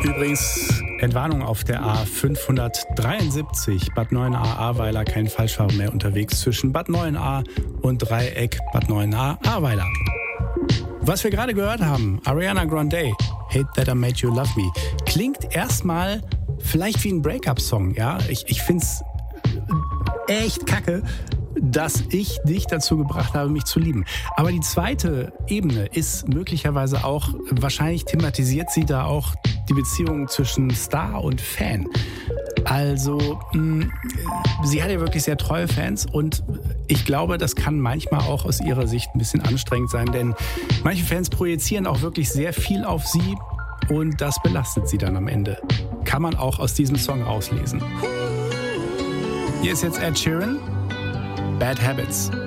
Übrigens, Entwarnung auf der A573 Bad 9a Ahrweiler, kein Falschfahrer mehr unterwegs zwischen Bad 9a und Dreieck Bad 9a Ahrweiler. Was wir gerade gehört haben, Ariana Grande, Hate That I Made You Love Me, klingt erstmal vielleicht wie ein Break-up-Song. Ja? Ich find's echt kacke, dass ich dich dazu gebracht habe, mich zu lieben. Aber die zweite Ebene ist möglicherweise auch, wahrscheinlich thematisiert sie da auch die Beziehung zwischen Star und Fan. Also, sie hat ja wirklich sehr treue Fans und ich glaube, das kann manchmal auch aus ihrer Sicht ein bisschen anstrengend sein, denn manche Fans projizieren auch wirklich sehr viel auf sie und das belastet sie dann am Ende. Kann man auch aus diesem Song rauslesen. Hier ist jetzt Ed Sheeran, Bad Habits.